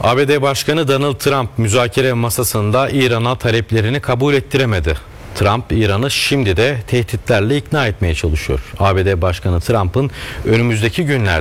ABD Başkanı Donald Trump müzakere masasında İran'a taleplerini kabul ettiremedi. Trump, İran'ı şimdi de tehditlerle ikna etmeye çalışıyor. ABD Başkanı Trump'ın önümüzdeki günlerde